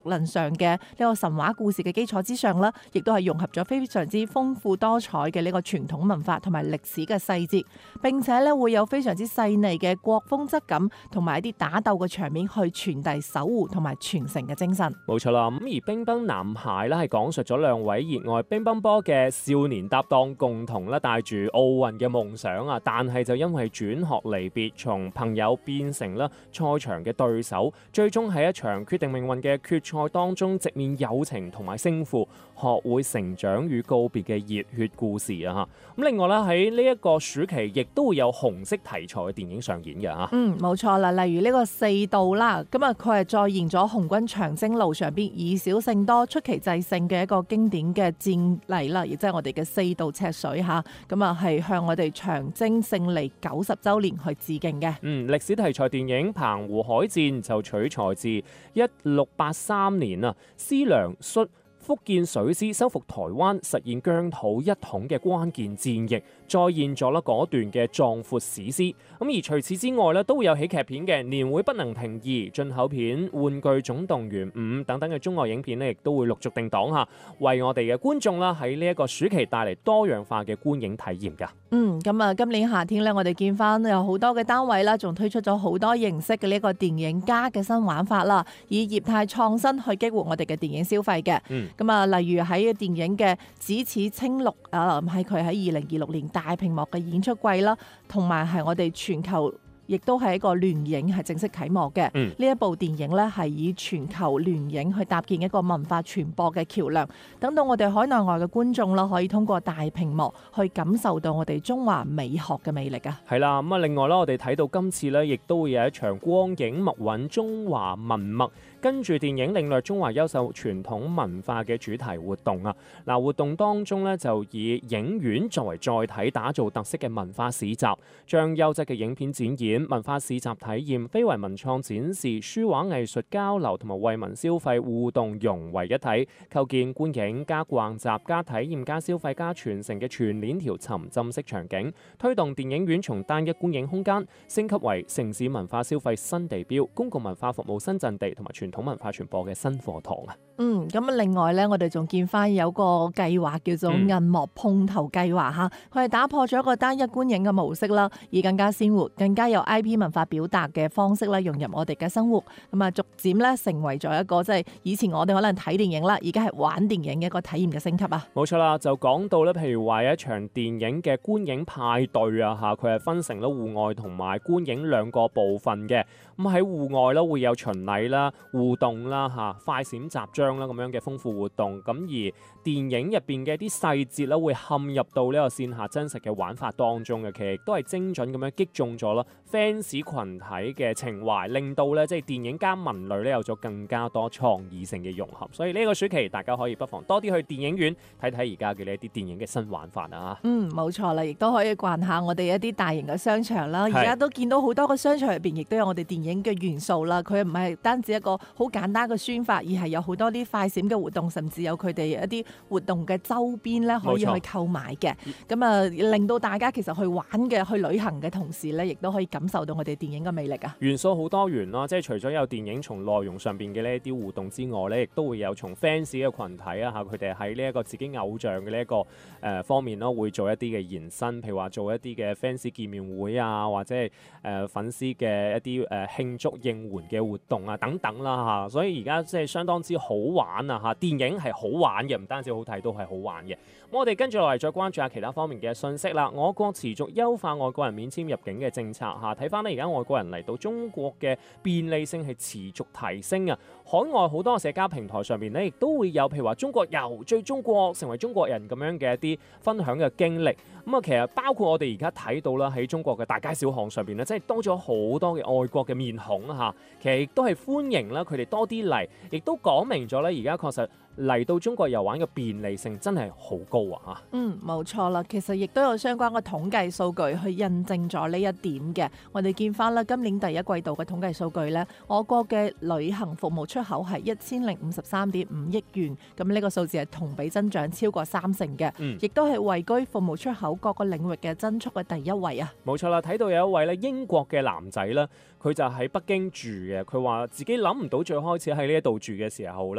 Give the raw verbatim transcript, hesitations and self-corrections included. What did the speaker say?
論上嘅呢個神話故事嘅基礎之上啦，亦都係融合咗非常之豐富多彩嘅呢個傳統文化同埋歷史嘅細節，並且咧會有非常之細膩嘅國風質感同埋一啲打鬥嘅場面去傳遞守護同埋傳承嘅精神。 冇錯啦，咁而乒乓男孩咧係講述咗兩位熱愛乒乓波嘅少年搭檔共同咧帶住奧運嘅夢想啊，但係就因為轉學離別，從朋友變成咧賽場嘅對手，最終喺一場決定命運嘅決賽當中直面友情同埋勝負，學會成長與告別嘅熱血故事啊！咁另外咧喺呢一個暑期亦都會有紅色題材嘅電影上演嘅嚇。 嗯，冇錯啦，例如呢個四道啦，咁啊佢係再現咗紅軍長征路上邊以少勝多、出奇制勝嘅一個經典嘅戰例啦，亦即係我哋嘅四道赤水嚇，咁啊係向我哋長征勝利九十週年去致敬嘅。 嗯，歷史題材電影《澎湖海戰》就取材自一六八三年啊，師良率福建水師收復台灣、實現疆土一統嘅關鍵戰役，再現咗啦嗰段嘅壯闊史詩。咁而除此之外咧，都會有喜劇片嘅《年會不能停二》、進口片《玩具總動員五》等等嘅中外影片咧，亦都會陸續定檔下，為我哋嘅觀眾啦喺呢一個暑期帶嚟多樣化嘅觀影體驗㗎。 嗯，咁啊，今年夏天咧，我哋見翻有好多嘅單位啦，仲推出咗好多形式嘅呢個電影加嘅新玩法啦，以業態創新去激活我哋嘅電影消費嘅。 嗯。 咁啊，例如喺電影嘅《只此青綠》啊，係佢喺二零二六年大屏幕嘅演出季啦，同埋係我哋全球亦都係一個聯影係正式啟幕嘅。呢、嗯、一部電影呢，係以全球聯影去搭建一個文化傳播嘅橋梁，等到我哋海內外嘅觀眾啦，可以通過大屏幕去感受到我哋中華美學嘅魅力啊！ 係啦，咁啊，另外啦，我哋睇到今次呢，亦都會有一場光影默韻中華文脈，跟住電影領略中華優秀傳統文化嘅主題活動啊！嗱，活動當中呢，就以影院作為載體，打造特色嘅文化市集，將優質嘅影片展演、文化市集體驗、非遺文創展示、書畫藝術交流同埋惠民消費互動融為一體，構建觀影加逛集加體驗加消費加傳承嘅全鏈條沉浸式場景，推動電影院從單一觀影空間升級為城市文化消費新地標、公共文化服務新陣地同埋傳統文化傳播嘅新課堂啊！ 嗯，咁另外咧，我哋仲見翻有個計劃叫做銀幕碰頭計劃嚇，佢係打破咗一個單一觀影嘅模式啦，以更加鮮活、更加有 I P 文化表達嘅方式咧，融入我哋嘅生活，咁啊逐漸咧成為咗一個即係以前我哋可能睇電影啦，而家係玩電影嘅一個體驗嘅升級啊！ 冇錯啦，就講到咧，譬如話有一場電影嘅觀影派對啊嚇，佢係分成咗戶外同埋觀影兩個部分嘅。咁喺戶外咧會有巡禮啦、互動啦嚇、快閃集章啦咁樣嘅豐富活動。咁而電影入邊嘅啲細節咧會嵌入到呢個線下真實嘅玩法當中嘅，其實亦都係精準咁樣擊中咗啦 fans 群體嘅情懷，令到咧即係電影加文類咧有咗更加多創意性嘅融合。所以呢個暑期大家可以不妨多啲去電影院睇睇而家嘅呢一啲電影嘅新玩法啊！ 嗯，冇錯啦，亦都可以逛下我哋一啲大型嘅商場啦。而家都見到好多個商場入邊亦都有我哋電影嘅元素啦。佢唔係單止一個好簡單嘅宣發，而係有好多啲快閃嘅活動，甚至有佢哋一啲活動嘅周邊咧可以去購買嘅。咁啊，令到大家其實去玩嘅、去旅行嘅同時咧，亦都可以感受到我哋電影嘅魅力啊！ 元素好多元啦，即係除咗有電影從內容上邊嘅呢一啲互動之外咧，亦都會有從 fans 嘅群體啊嚇，佢哋喺呢一個自己偶像嘅呢一個誒、呃、方面咯，會做一啲嘅延伸，譬如話做一啲嘅 fans 見面會啊，或者係誒、呃、粉絲嘅一啲誒、呃、慶祝應援嘅活動啊等等啦嚇，所以而家即係相當之好玩啊嚇，電影係好玩嘅，唔單止好睇都係好玩嘅。咁我哋跟住落嚟再關注下其他方面嘅信息啦。我國持續優化外國人免簽入境嘅政策嚇，睇翻呢而家外國人嚟到中國嘅便利性係持續提升啊！海外好多社交平台上面咧，亦都會有譬如話中國遊、最中國、成為中國人咁樣嘅一啲分享嘅經歷。咁啊，其實包括我哋而家睇到啦，喺中國嘅大街小巷上邊咧，即係多咗好多嘅外國嘅面孔嚇，其實亦都係歡迎啦，佢哋多啲嚟，亦都講明咗咧，而家確實嚟到中國遊玩嘅便利性真係好高啊！嚇， 嗯，冇錯啦，其實亦都有相關嘅統計數據去印證咗呢一點嘅。我哋見翻啦，今年第一季度嘅統計數據咧，我國嘅旅行服務出口係一千零五十三點五億元，咁呢個數字係同比增長超過三成嘅，亦都係位居服務出口各個領域嘅增速嘅第一位啊！ 冇錯啦，睇到有一位咧英國嘅男仔啦，佢就喺北京住嘅，佢話自己諗唔到最開始喺呢一度住嘅時候咧。